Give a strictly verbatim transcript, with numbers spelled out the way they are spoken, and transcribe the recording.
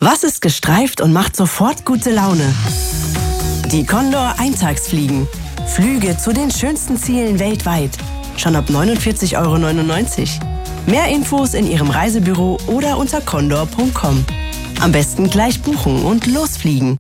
Was ist gestreift und macht sofort gute Laune? Die Condor Eintagsfliegen. Flüge zu den schönsten Zielen weltweit. Schon ab neunundvierzig Euro neunundneunzig. Mehr Infos in Ihrem Reisebüro oder unter condor punkt com. Am besten gleich buchen und losfliegen.